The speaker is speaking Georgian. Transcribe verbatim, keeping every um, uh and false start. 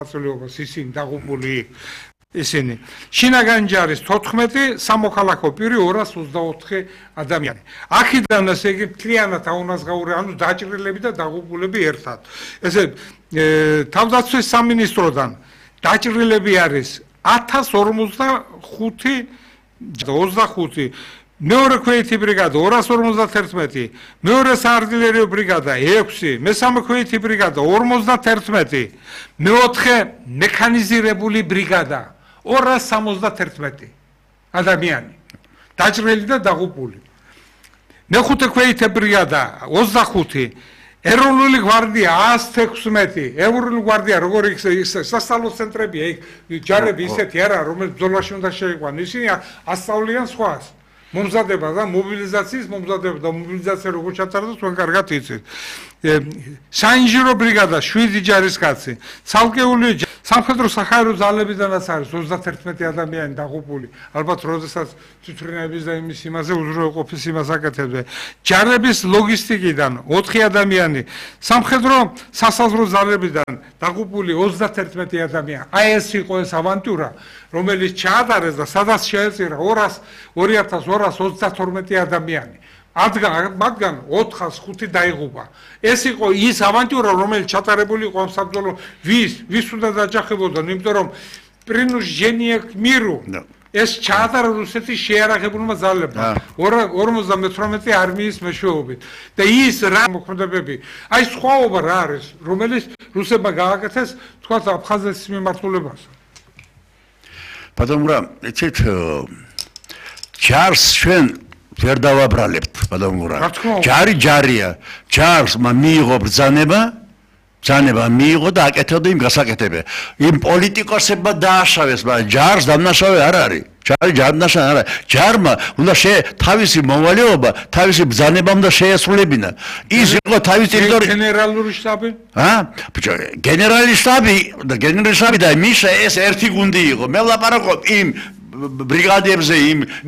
საწოლეობას ისინი დაღუპული ისინი. შინაგანი ჯარის თოთხმეტი, სამოქალაქო პირი ორას ოცდაოთხი ადამიანი. აქედან ესე იგი მთლიანად აუნაზღაური, ანუ დაჭრილები და დაღუპულები ერთად. ესე თავდაცვის სამინისტროდან დაჭრილები არის ათას ორმოცდახუთი ოცდახუთი მეორე ქვეითი ბრიგადა ორას ორმოცდათერთმეტი, მეორე საარტილერიო ბრიგადა ექვსი, მესამე ქვეითი ბრიგადა ორმოცდათერთმეტი, მეოთხე მექანიზირებული ბრიგადა ორას სამოცდათერთმეტი ადამიანი დაჭრილი და დაღუპული. მეხუთე ქვეითი ბრიგადა ოცდახუთი, ეროვნული გვარდია ას თექვსმეტი, ეროვნული გვარდია როგორ იქ სასწავლო ცენტრებია, იქ ჯარები ისეთი არა, რომელიც ბრძოლაში უნდა შეიყვანონ, ისინი ასწავლიან სხვას. მომზადება და მობილიზაციის მომზადება და მობილიზაცია როგორ ჩატარდეს თქვენ კარგად იცით. საინჟინრო ბრიგადა შვიდი ჯარისკაცი, ცალკეული სამხედრო სახაერო ძალებიდანაც არის ოცდათერთმეტი ადამიანი დაღუპული. ალბათ როდესაც თვითმფრინავების და იმის იმაზე უზრუნველყოფის იმას აკეთებდნენ. ჯარების ლოგისტიკიდან ოთხი ადამიანი, სამხედრო სასაზღვრო ძალებიდან დაღუპული ოცდათერთმეტი ადამიანი. აი ეს იყო ეს ავანტურა, რომელიც ჩაატარეს და სადაც შეეწირა ორი ათას ორას ოცდათორმეტი ადამიანი. ადგან მაგან ოთხას ხუთი დაიღუპა. ეს იყო ის ავანტურა, რომელიც ჩატარებული იყო ამ საბრძოლო ვის ვის უნდა დაჯახებოდნენ, იმიტომ რომ პრინუს ჟენიეკ მირუ ეს ჩაატარა რუსეთის შეიარაღებულმა ძალებმა ორმოცდამეთვრამეტი არმიის მეშვეობით და ის რა მოქმედებები, აი სხვაობა რა არის, რომელიც რუსებმა გააკეთეს თქვა აფხაზეთის მიმართულებასა. Потому что იცით ჯარს ჩვენ ვერ დავაბრალებთ, потому что ჯარი ჯარია. ჯარს მიიღო ბრძანება, ბრძანება მიიღო და აკეთებდა იმ გასაკეთებია. იმ პოლიტიკოსებმა დააშავეს, მაგრამ ჯარს დამნაშავე არ არის. ჯარი ჯარდნაშავე არ არის. ჯარმა უნდა შე თავისი მოვალეობა, თავისი ბრძანება უნდა შეესრულებინა. ის იყო თავის ტერიტორია გენერალური შტაბი? ა? ბიჭო, გენერალური შტაბი და გენერალური შტაბი და მიშა ეს ერთი გუნდი იყო. მე ვლაპარაკობ იმ ბრიგადებზე, იმ